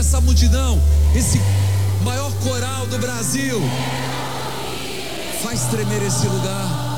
essa multidão, esse maior coral do Brasil, faz tremer esse lugar.